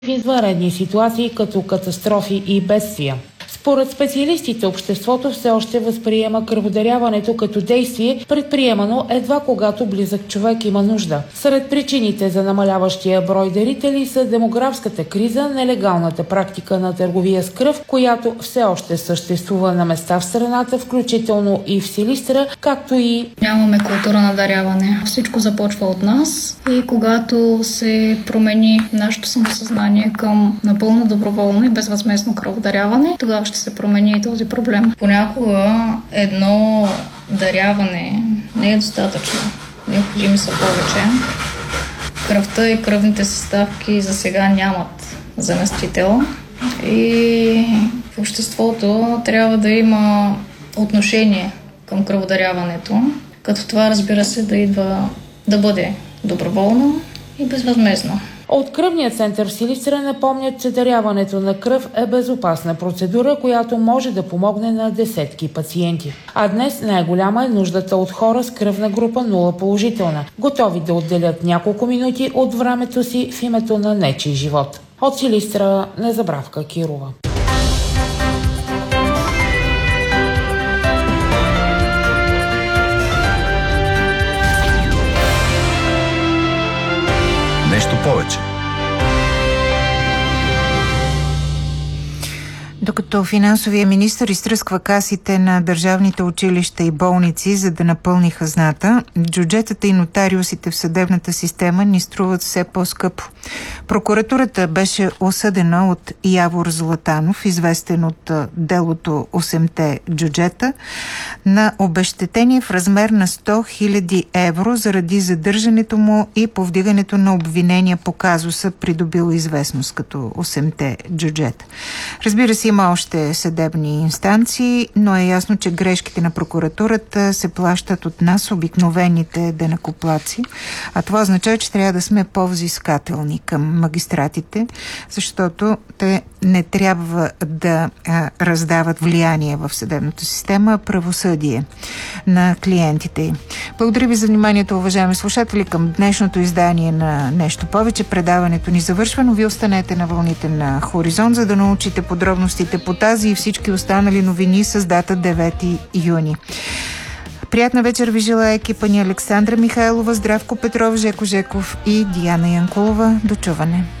в извънредни ситуации като катастрофи и бедствия. Според специалистите, обществото все още възприема кръводаряването като действие, предприемано едва когато близък човек има нужда. Сред причините за намаляващия брой дарители са демографската криза, нелегалната практика на търговия с кръв, която все още съществува на места в страната, включително и в Силистра, както и нямаме култура на даряване. Всичко започва от нас и когато се промени нашето самосъзнание към напълно доброволно и безвъзмездно кръводаряване, тогава ще се промени и този проблем. Понякога едно даряване не е достатъчно. Необходими са повече. Кръвта и кръвните съставки за сега нямат заместител и в обществото трябва да има отношение към кръводаряването, като това, разбира се, да бъде доброволно и безвъзмездно. От кръвния център в Силистра напомнят, че даряването на кръв е безопасна процедура, която може да помогне на десетки пациенти. А днес най-голяма е нуждата от хора с кръвна група 0 положителна, готови да отделят няколко минути от времето си в името на нечий живот. От Силистра, Незабравка Кирова. Нещо повече. Докато финансовия министър изтръсква касите на държавните училища и болници, за да напълни хазната, джуджетата и нотариусите в съдебната система ни струват все по-скъпо. Прокуратурата беше осъдена от Явор Златанов, известен от делото 8-те джуджета, на обезщетение в размер на 100 000 евро заради задържането му и повдигането на обвинения по казуса, придобил известност като 8-те джуджета. Разбира се, има още съдебни инстанции, но е ясно, че грешките на прокуратурата се плащат от нас, обикновените данъкоплатци. А това означава, че трябва да сме по-взискателни към магистратите, защото те не трябва да раздават влияние в съдебната система, а правосъдие на клиентите им. Благодаря ви за вниманието, уважаеми слушатели, към днешното издание на Нещо повече. Предаването ни завършва, но ви останете на вълните на Хоризонт, за да научите подробностите по тази и всички останали новини с дата 9 юни. Приятна вечер ви желая екипа ни: Александра Михайлова, Здравко Петров, Жеко Жеков и Диана Янкулова. До чуване!